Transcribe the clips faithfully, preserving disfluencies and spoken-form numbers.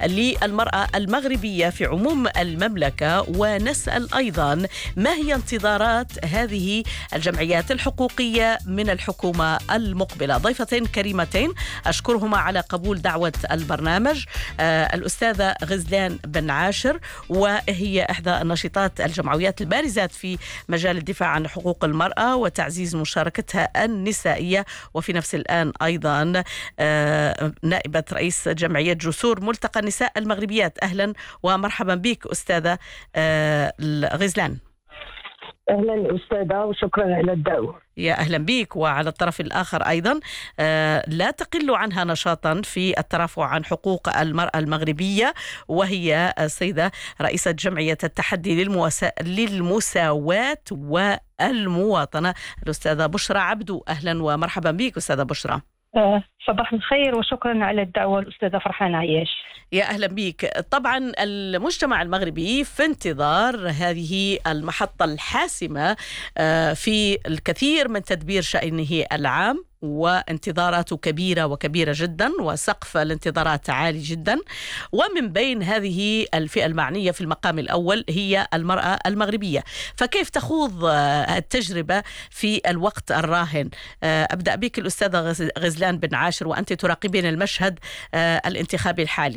للمرأة المغربية في عموم المملكة، ونسأل أيضا ما هي انتظارات هذه الجمعيات الحقوقية من الحكومة المقبلة. ضيفتين كريمتين أشكرهما على قبول دعوة البرنامج، آه الأستاذة غزلان بن عاشر، وهي إحدى الناشطات الجمعويات البارزات في مجال الدفاع عن حقوق المرأة وتعزيز مشاركتها النسائية، وفي نفس الآن أيضا آه نائبة رئيس جمعية جسور ملتقى النساء المغربيات. أهلا ومرحبا بك أستاذة آه غزلان. أهلا أستاذة وشكرا على الدعوة. يا أهلا بك. وعلى الطرف الآخر أيضا آه لا تقل عنها نشاطا في الترافع عن حقوق المرأة المغربية، وهي السيدة رئيسة جمعية التحدي للمواساة للمساواة والمواطنة الأستاذة بشرى عبدو. أهلا ومرحبا بك أستاذة بشرى. صباح الخير وشكرا على الدعوة الأستاذة فرحان عياش. يا أهلا بك. طبعا المجتمع المغربي في انتظار هذه المحطة الحاسمة في الكثير من تدبير شأنه العام، وانتظاراته كبيرة وكبيرة جدا، وسقف الانتظارات عالي جدا، ومن بين هذه الفئة المعنية في المقام الأول هي المرأة المغربية. فكيف تخوض التجربة في الوقت الراهن؟ أبدأ بك الأستاذة غزلان بن عاشر، وأنت تراقبين المشهد الانتخابي الحالي.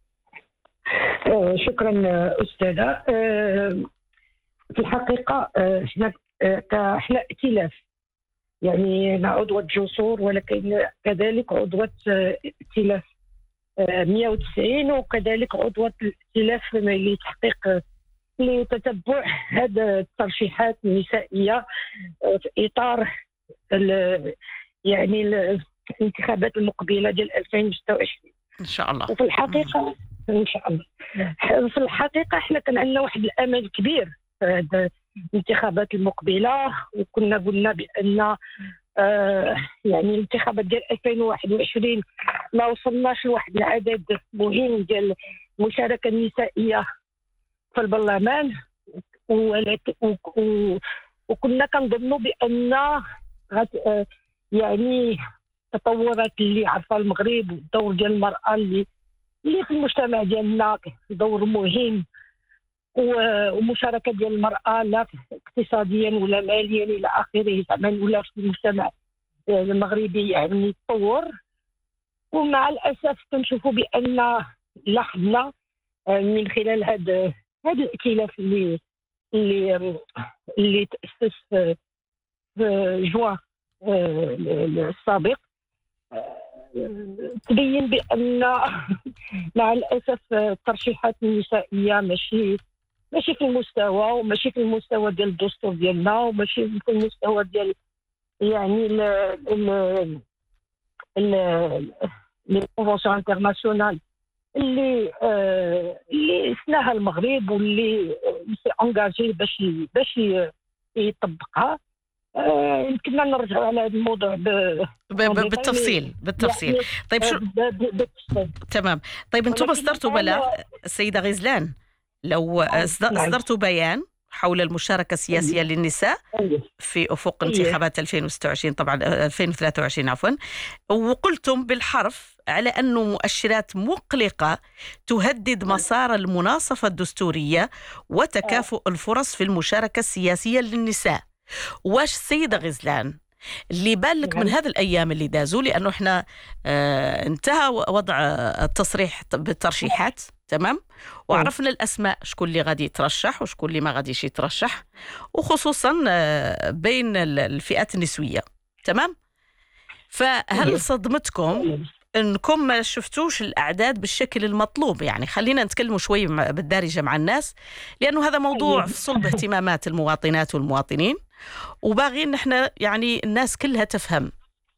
شكرا أستاذة. في الحقيقة احنا احنا ائتلاف، يعني أنا عضوة جسور ولكن كذلك عضوة ائتلاف مئة وتسعين، وكذلك عضوة الائتلاف لتحقيق لتتبع هذه الترشيحات النسائية في إطار يعني الانتخابات المقبلة ديال ألفين وستة وعشرين إن شاء الله. وفي الحقيقة إن شاء الله في الحقيقة إحنا كان عندنا واحد الأمل كبير في هذه الانتخابات المقبلة، وكنا قلنا بأن آه يعني الانتخابات ديال ألفين وواحد وعشرين ما وصلناش لواحد العدد مهم ديال المشاركة النسائية في البرلمان، وكنا كنظنوا بأن آه يعني التطورات اللي عرفها المغرب والدور ديال المرأة اللي اللي في المجتمع ديالنا دور مهم، ومشاركة ديال المرأة لا اقتصاديا ولا ماليا إلى آخره، زعما ولا في المجتمع المغربي يعني تطور. ومع الأسف كنشوفوا بأن لاحظنا من خلال هذا هذا الائتلاف اللي اللي اللي تأسس في جوان السابق، تبين بأن مع الأسف الترشيحات النسائية ماشي ماشي في المستوى، وماشي في المستوى ديال الدستور ديالنا، وماشي في المستوى ديال يعني ال ال ال الكونفونسيون انترناسيونال اللي آه اللي سناها المغرب واللي سي انجاجي باش باش يطبقها. يمكننا آه نرجع على هذا الموضوع ب... بالتفصيل بالتفصيل يعني طيب شو بالتفصيل. تمام. طيب انتم اصدرتوا بلاغ السيدة غزلان، لو أصدرتوا بيان حول المشاركة السياسية للنساء في أفق انتخابات ألفين وستة وعشرين، طبعا ألفين وثلاثة وعشرين عفوا، وقلتم بالحرف على أنه مؤشرات مقلقة تهدد مسار المناصفة الدستورية وتكافؤ الفرص في المشاركة السياسية للنساء. واش السيدة غزلان اللي بالك من هذه الأيام اللي دازوا، لأنه إحنا آه انتهى وضع التصريح بالترشيحات تمام، وعرفنا الأسماء شكون اللي غادي يترشح وشكون اللي ما غاديش يترشح، وخصوصا بين الفئات النسوية تمام. فهل صدمتكم انكم ما شفتوش الأعداد بالشكل المطلوب؟ يعني خلينا نتكلموا شوي بالدارجة مع الناس، لأنه هذا موضوع في صلب اهتمامات المواطنات والمواطنين، وباغين نحن يعني الناس كلها تفهم.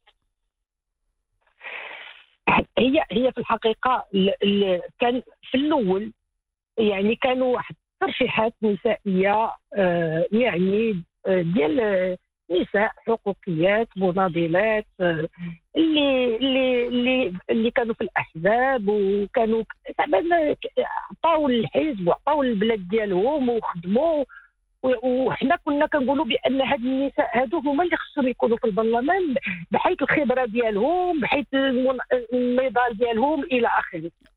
هي هي في الحقيقة كان في الأول يعني كانوا واحد ترشيحات نسائية آه يعني آه ديال نساء حقوقيات مناضلات آه اللي اللي اللي اللي كانوا في الأحزاب، وكانوا عطاو الحزب وعطاو البلاد ديالهم وخدموا، وحنا كنا كنقولوا بان هاد النساء هادو هما اللي خصهم يكونوا في البرلمان بحيث الخبره ديالهم، بحيث النضال ديالهم الى اخره.